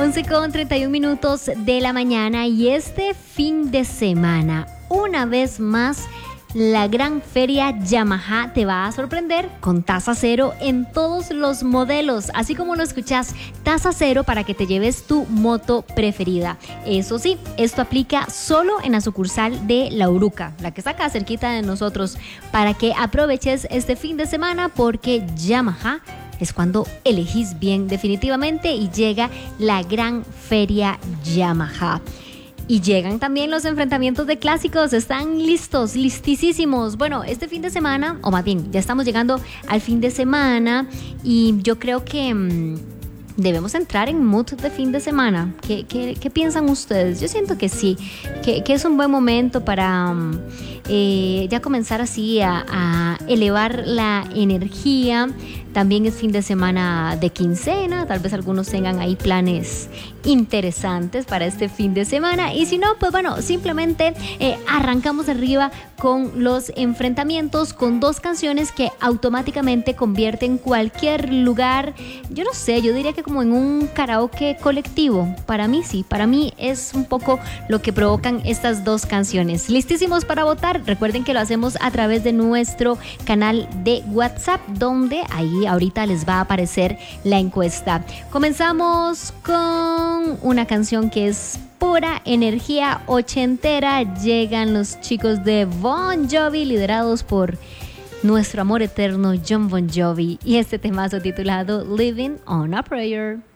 11:31 de la mañana y este fin de semana, una vez más, la gran feria Yamaha te va a sorprender con tasa cero en todos los modelos, así como lo escuchas, tasa cero para que te lleves tu moto preferida. Eso sí, esto aplica solo en la sucursal de La Uruca, la que está acá cerquita de nosotros, para que aproveches este fin de semana porque Yamaha es cuando elegís bien definitivamente y llega la gran feria Yamaha. Y llegan también los enfrentamientos de clásicos, están listos, listísimos. Bueno, este fin de semana, o más bien, ya estamos llegando al fin de semana y yo creo que debemos entrar en mood de fin de semana. ¿Qué piensan ustedes? Yo siento que sí, que es un buen momento para ya comenzar así a elevar la energía. También es fin de semana de quincena, tal vez algunos tengan ahí planes interesantes para este fin de semana y si no, pues bueno, simplemente arrancamos arriba con los enfrentamientos con dos canciones que automáticamente convierten cualquier lugar, yo no sé, yo diría que como en un karaoke colectivo. Para mí sí, para mí es un poco lo que provocan estas dos canciones. ¿Listísimos para votar? Recuerden que lo hacemos a través de nuestro canal de WhatsApp, donde ahí ahorita les va a aparecer la encuesta. Comenzamos con una canción que es pura energía ochentera. Llegan los chicos de Bon Jovi, liderados por nuestro amor eterno Jon Bon Jovi, y este temazo titulado Living on a Prayer.